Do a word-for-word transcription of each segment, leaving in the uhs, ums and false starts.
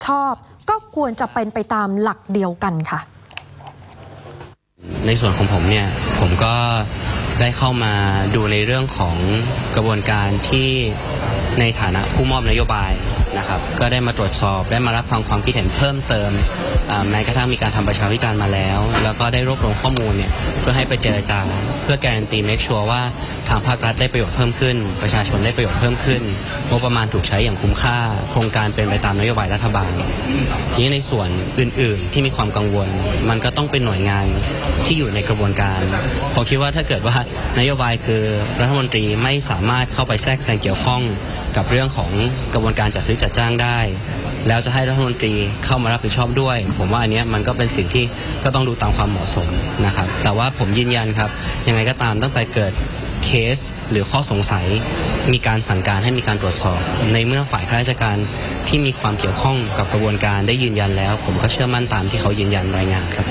ชอบก็ควรจะเป็นไปตามหลักเดียวกันค่ะในส่วนของผมเนี่ยผมก็ได้เข้ามาดูในเรื่องของกระบวนการที่ในฐานะผู้มอบนโยบายนะครับก็ได้มาตรวจสอบได้มารับฟังความคิดเห็นเพิ่มเติมแม้กระทั่งมีการทำประชาวิจารณ์มาแล้วแล้วก็ได้รวบรวมข้อมูลเนี่ยเพื่อให้ไปเจรจาเพื่อการันตี make sure ว่าทางภาครัฐได้ประโยชน์เพิ่มขึ้นประชาชนได้ประโยชน์เพิ่มขึ้นงบประมาณถูกใช้อย่างคุ้มค่าโครงการเป็นไปตามนโยบายรัฐบาลทีนี้ในส่วนอื่นๆที่มีความกังวลมันก็ต้องเป็นหน่วยงานที่อยู่ในกระบวนการผมคิดว่าถ้าเกิดว่านโยบายคือรัฐมนตรีไม่สามารถเข้าไปแทรกแซงเกี่ยวข้องกับเรื่องของกระบวนการจัดซื้อจัดจ้างได้แล้วจะให้รัฐมนตรีเข้ามารับผิดชอบด้วยผมว่าอันนี้มันก็เป็นสิ่งที่ก็ต้องดูตามความเหมาะสมนะครับแต่ว่าผมยืนยันครับยังไงก็ตามตั้งแต่เกิดเคสหรือข้อสงสัยมีการสั่งการให้มีการตรวจสอบในเมื่อฝ่ายข้าราชการที่มีความเกี่ยวข้องกับกระบวนการได้ยืนยันแล้วผมก็เชื่อมั่นตามที่เขายืนยันรายงานครับ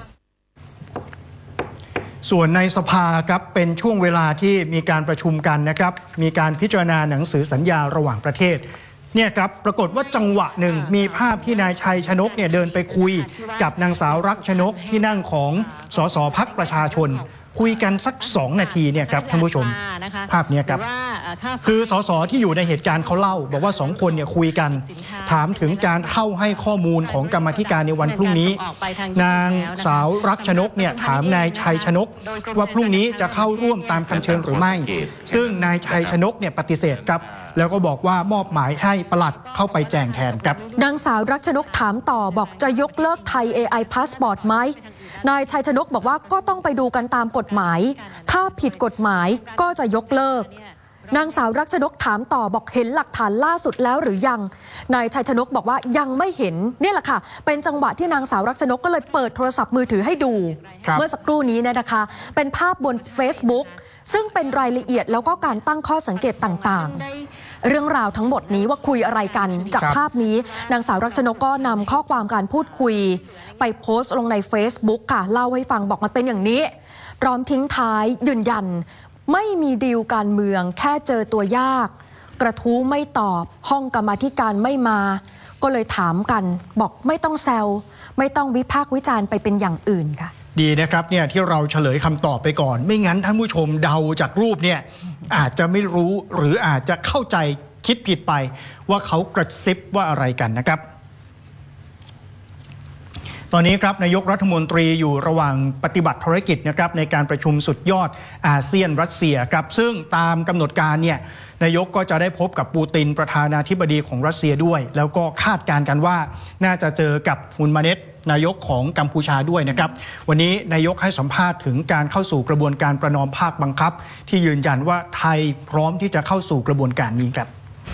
ส่วนในสภาครับเป็นช่วงเวลาที่มีการประชุมกันนะครับมีการพิจารณาหนังสือสัญญาระหว่างประเทศเนี่ยครับปรากฏว่าจังหวะหนึ่งมีภาพที่นายชัยชนกเนี่ยเดินไปคุยกับนางสาวรักชนกที่นั่งของสสพรรคประชาชนคุยกันสักสองนาทีเนี่ยครับท่านผู้ชมภาพนี้ครับคือสสที่อยู่ในเหตุการณ์เขาเล่าบอกว่าสองคนเนี่ยคุยกันถามถึงการเข้าให้ข้อมูลของกรรมาธิการในวันพรุ่งนี้นางสาวรักชนกเนี่ยถามนายชัยชนกว่าพรุ่งนี้จะเข้าร่วมตามคำเชิญหรือไม่ซึ่งนายชัยชนกเนี่ยปฏิเสธครับแล้วก็บอกว่ามอบหมายให้ปลัดเข้าไปแจงแทนครับนางสาวรักชนกถามต่อบอกจะยกเลิกไทย เอ ไอ Passport ไหมนายชัยชนกบอกว่าก็ต้องไปดูกันตามกฎหมายถ้าผิดกฎหมายก็จะยกเลิกนางสาวรักชนกถามต่อบอกเห็นหลักฐานล่าสุดแล้วหรือยังนายชัยชนกบอกว่ายังไม่เห็นนี่แหละค่ะเป็นจังหวะที่นางสาวรักชนกก็เลยเปิดโทรศัพท์มือถือให้ดูเมื่อสักครู่นี้เนี่ยนะคะเป็นภาพบน Facebook ซึ่งเป็นรายละเอียดแล้วก็การตั้งข้อสังเกตต่างๆเรื่องราวทั้งหมดนี้ว่าคุยอะไรกันจากภาพนี้นางสาวรักชนกก็นำข้อความการพูดคุยไปโพสต์ลงใน Facebook ค่ะเล่าให้ฟังบอกมันเป็นอย่างนี้พร้อมทิ้งท้ายยืนยันไม่มีดีลการเมืองแค่เจอตัวยากกระทู้ไม่ตอบห้องกรรมาธิการไม่มาก็เลยถามกันบอกไม่ต้องแซวไม่ต้องวิพากษ์วิจารณ์ไปเป็นอย่างอื่นค่ะดีนะครับเนี่ยที่เราเฉลยคำตอบไปก่อนไม่งั้นท่านผู้ชมเดาจากรูปเนี่ยอาจจะไม่รู้หรืออาจจะเข้าใจคิดผิดไปว่าเขากระซิบว่าอะไรกันนะครับตอนนี้ครับนายกรัฐมนตรีอยู่ระหว่างปฏิบัติภารกิจนะครับในการประชุมสุดยอดอาเซียนรัสเซียครับซึ่งตามกำหนดการเนี่ยนายกก็จะได้พบกับปูตินประธานาธิบดีของรัสเซียด้วยแล้วก็คาดการณ์กันว่าน่าจะเจอกับฮุนมาเนตนายกของกัมพูชาด้วยนะครับวันนี้นายกให้สัมภาษณ์ถึงการเข้าสู่กระบวนการประนอมภาคบังคับที่ยืนยันว่าไทยพร้อมที่จะเข้าสู่กระบวนการนี้ครับ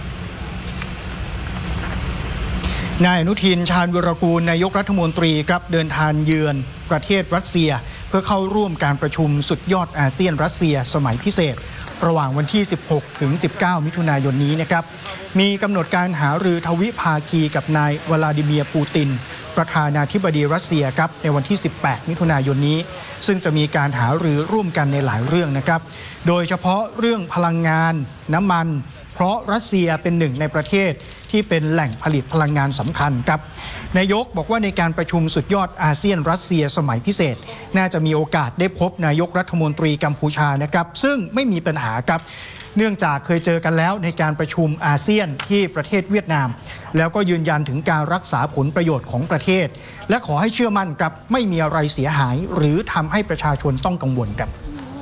นายอนุทินชาญวิรากูลนายกรัฐมนตรีครับเดินทางเยือนประเทศรัสเซียเพื่อเข้าร่วมการประชุมสุดยอดอาเซียนรัสเซียสมัยพิเศษระหว่างวันที่ สิบหกถึงสิบเก้า มิถุนายนนี้นะครับมีกำหนดการหารือทวิภาคีกับนายวลาดิเมียร์ปูตินประธานาธิบดีรัสเซียครับในวันที่ สิบแปด มิถุนายนนี้ซึ่งจะมีการหารือร่วมกันในหลายเรื่องนะครับโดยเฉพาะเรื่องพลังงานน้ำมันเพราะรัสเซียเป็นหนึ่งในประเทศที่เป็นแหล่งผลิตพลังงานสำคัญครับนายกบอกว่าในการประชุมสุดยอดอาเซียนรัสเซียสมัยพิเศษน่าจะมีโอกาสได้พบนายกรัฐมนตรีกัมพูชานะครับซึ่งไม่มีปัญหาครับเนื่องจากเคยเจอกันแล้วในการประชุมอาเซียนที่ประเทศเวียดนามแล้วก็ยืนยันถึงการรักษาผลประโยชน์ของประเทศและขอให้เชื่อมั่นครับไม่มีอะไรเสียหายหรือทำให้ประชาชนต้องกังวลครับ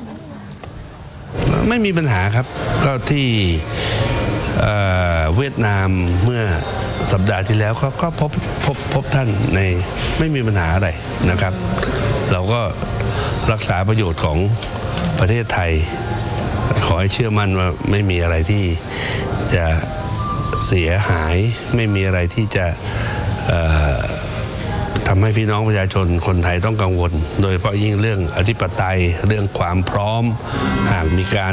ไม่มีปัญหาครับก็ที่เ, เวียดนามเมื่อสัปดาห์ที่แล้วเขาก็พบพบพบท่านในไม่มีปัญหาอะไรนะครับเราก็รักษาประโยชน์ของประเทศไทยขอให้เชื่อมั่นว่าไม่มีอะไรที่จะเสียหายไม่มีอะไรที่จะทำให้พี่น้องประชาชนคนไทยต้องกังวลโดยเฉพาะยิ่งเรื่องอธิปไตยเรื่องความพร้อมหากมีการ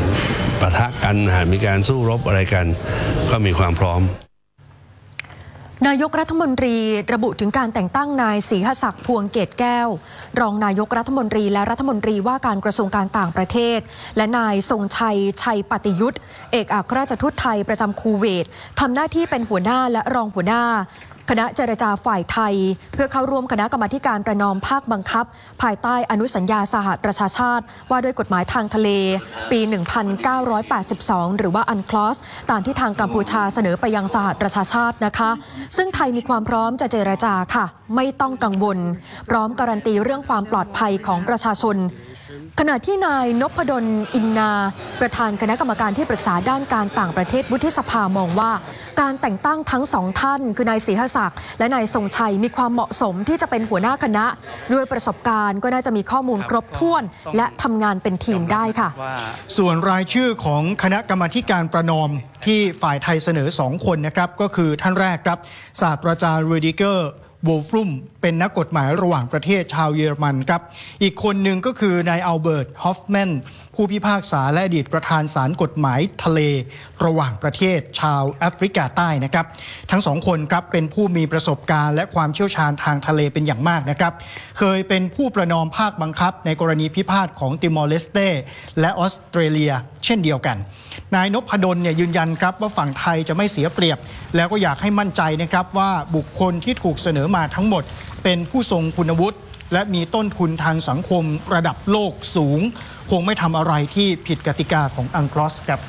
ปะทะกันหากมีการสู้รบอะไรกันก็มีความพร้อมนายกรัฐมนตรีระบุถึงการแต่งตั้งนายศรีหศักดิ์พวงเกตแก้วรองนายกรัฐมนตรีและรัฐมนตรีว่าการกระทรวงการต่างประเทศและนายทรงชัยชัยปฏิยุทธเอกอัครราชทูตไทยประจำคูเวตทำหน้าที่เป็นหัวหน้าและรองหัวหน้าคณะเจรจาฝ่ายไทยเพื่อเข้าร่วมคณะกรรมาการประนอมภาคบังคับภายใต้อนุสัญญาสหประชาชาติว่าด้วยกฎหมายทางทะเลปี หนึ่งพันเก้าร้อยแปดสิบสอง หรือว่าอันคลอสตามที่ทางกัมพูชาเสนอไปยังสหประชาชาตินะคะซึ่งไทยมีความพร้อมจะเจรจาค่ะไม่ต้องกังวลพร้อมการันตีเรื่องความปลอดภัยของประชาชนขณะที่นายนพดลอินนาประธานคณะกรรมการที่ปรึกษาด้านการต่างประเทศวุฒิสภามองว่าการแต่งตั้งทั้งสองท่านคือนายศรีหศักดิ์และนายทรงชัยมีความเหมาะสมที่จะเป็นหัวหน้าคณะด้วยประสบการณ์ก็น่าจะมีข้อมูลครบถ้วนและทำงานเป็นทีมได้ค่ะส่วนรายชื่อของคณะกรรมาการประนอมที่ฝ่ายไทยเสนอสองคนนะครับก็คือท่านแรกครับศาสตราจารย์เรดิเกอร์โวลฟรุมเป็นนักกฎหมายระหว่างประเทศชาวเยอรมันครับอีกคนหนึ่งก็คือนายอัลเบิร์ตฮอฟแมนผู้พิพากษาและอดีตประธานศาลกฎหมายทะเลระหว่างประเทศชาวแอฟริกาใต้นะครับทั้งสองคนครับเป็นผู้มีประสบการณ์และความเชี่ยวชาญทางทะเลเป็นอย่างมากนะครับเคยเป็นผู้ประนอมภาคบังคับในกรณีพิพาทของติมอร์เลสเตและออสเตรเลียเช่นเดียวกันนายนพดลเนี่ยยืนยันครับว่าฝั่งไทยจะไม่เสียเปรียบแล้วก็อยากให้มั่นใจนะครับว่าบุคคลที่ถูกเสนอมาทั้งหมดเป็นผู้ทรงคุณวุฒิและมีต้นทุนทางสังคมระดับโลกสูงคงไม่ทำอะไรที่ผิดกติกาของอังคลอสครับ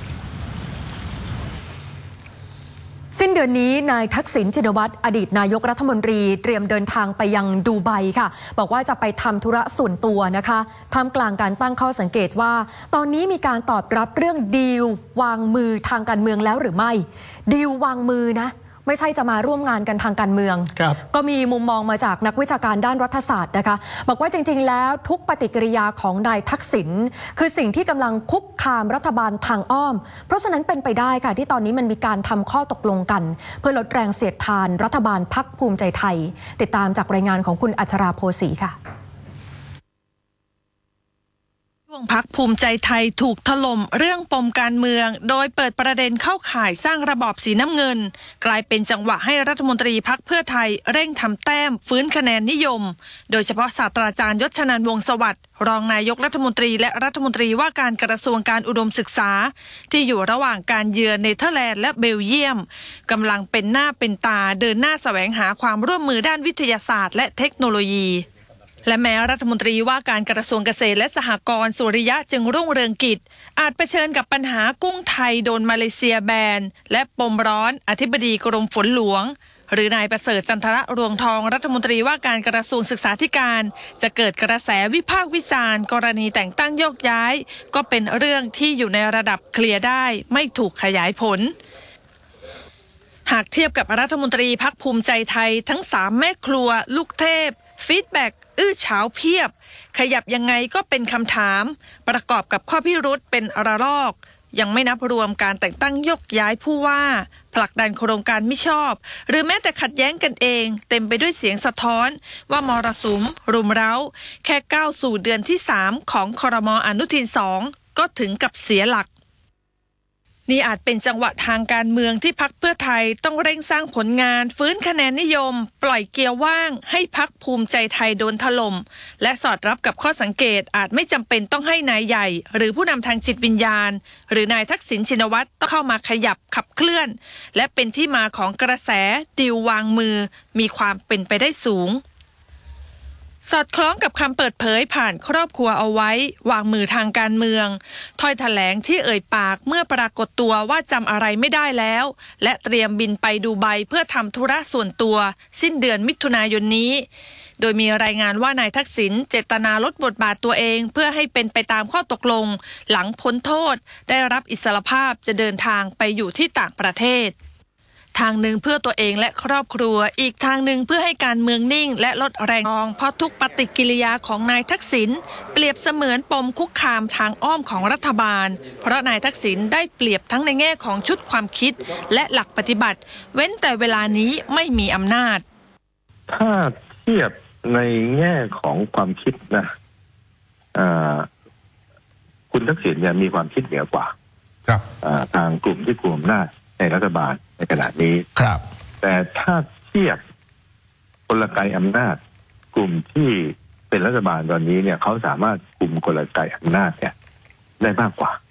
สิ้นเดือนนี้นายทักษิณชินวัตรอดีตนายกรัฐมนตรีเตรียมเดินทางไปยังดูไบค่ะบอกว่าจะไปทำธุระส่วนตัวนะคะท่ามกลางการตั้งข้อสังเกตว่าตอนนี้มีการตอบรับเรื่องดีลวางมือทางการเมืองแล้วหรือไม่ดีลวางมือนะไม่ใช่จะมาร่วมงานกันทางการเมืองก็มีมุมมองมาจากนักวิชาการด้านรัฐศาสตร์นะคะบอกว่าจริงๆแล้วทุกปฏิกิริยาของนายทักษิณคือสิ่งที่กำลังคุกคามรัฐบาลทางอ้อมเพราะฉะนั้นเป็นไปได้ค่ะที่ตอนนี้มันมีการทำข้อตกลงกันเพื่อลดแรงเสียดทานรัฐบาลพรรคภูมิใจไทยติดตามจากรายงานของคุณอัชราโพสีค่ะพรรคภูมิใจไทยถูกถล่มเรื่องปมการเมืองโดยเปิดประเด็นเข้าข่ายสร้างระบอบสีน้ำเงินกลายเป็นจังหวะให้รัฐมนตรีพรรคเพื่อไทยเร่งทำแต้มฟื้นคะแนนนิยมโดยเฉพาะศาสตราจารย์ยศชนันท์วงศ์สวัสดิ์รองนายกรัฐมนตรีและรัฐมนตรีว่าการกระทรวงการอุดมศึกษาที่อยู่ระหว่างการเยือนเนเธอร์แลนด์และเบลเยียมกำลังเป็นหน้าเป็นตาเดินหน้าแสวงหาความร่วมมือด้านวิทยาศาสตร์และเทคโนโลยีและแม้รัฐมนตรีว่าการกระทรวงเกษตรและสหกรณ์สุริยะจึงรุ่งเรืองกิจอาจเผชิญกับปัญหากุ้งไทยโดนมาเลเซียแบนและปมร้อนอธิบดีกรมฝนหลวงหรือนายประเสริฐจันทระรวงทองรัฐมนตรีว่าการกระทรวงศึกษาธิการจะเกิดกระแสวิพากษ์วิจารณ์กรณีแต่งตั้งโยกย้ายก็เป็นเรื่องที่อยู่ในระดับเคลียร์ได้ไม่ถูกขยายผลหากเทียบกับรัฐมนตรีพรรคภูมิใจไทยทั้งสามแม่ครัวลูกเทพฟีดแบ็กอื้อฉาวเพียบขยับยังไงก็เป็นคำถามประกอบกับข้อพิรุธเป็นระลอกยังไม่นับรวมการแต่งตั้งยกย้ายผู้ว่าผลักดันโครงการมิชอบหรือแม้แต่ขัดแย้งกันเองเต็มไปด้วยเสียงสะท้อนว่ามรสุมรุมเร้าแค่ก้าวสู่เดือนที่สามของครม.อนุทินสองก็ถึงกับเสียหลักนี่อาจเป็นจังหวะทางการเมืองที่พรรคเพื่อไทยต้องเร่งสร้างผลงานฟื้นคะแนนนิยมปล่อยเกียร์ว่างให้พรรคภูมิใจไทยโดนถล่มและสอดรับกับข้อสังเกตอาจไม่จำเป็นต้องให้นายใหญ่หรือผู้นำทางจิตวิญญาณหรือนายทักษิณชินวัตรต้องเข้ามาขยับขับเคลื่อนและเป็นที่มาของกระแสดีลวางมือมีความเป็นไปได้สูงสอดคล้องกับคำเปิดเผยผ่านครอบครัวเอาไว้วางมือทางการเมืองถ้อยแถลงที่เอ่ยปากเมื่อปรากฏตัวว่าจำอะไรไม่ได้แล้วและเตรียมบินไปดูไบเพื่อทำธุระส่วนตัวสิ้นเดือนมิถุนายนนี้โดยมีรายงานว่านายทักษิณเจตนาลดบทบาทตัวเองเพื่อให้เป็นไปตามข้อตกลงหลังพ้นโทษได้รับอิสรภาพจะเดินทางไปอยู่ที่ต่างประเทศทางหนึ่งเพื่อตัวเองและครอบครัวอีกทางหนึ่งเพื่อให้การเมืองนิ่งและลดแรงงเพราะทุกปฏิกิริยาของนายทักษิณเปรียบเสมือนปมคุกคามทางอ้อมของรัฐบาลเพราะนายทักษิณได้เปรียบทั้งในแง่ของชุดความคิดและหลักปฏิบัติเว้นแต่เวลานี้ไม่มีอำนาจถ้าเทียบในแง่ของความคิดนะคุณทักษิณเนี่ยมีความคิดเหนือกว่าทางกลุ่มที่กลุ่มอำนาจในรัฐบาลในขณะนี้ครับแแต่ถ้าเทียบกลไกอำนาจกลุ่มที่เป็นรัฐบาลตอนนี้เนี่ยเขาสามารถคุมกลไกอำนาจเนี่ยได้มากกว่า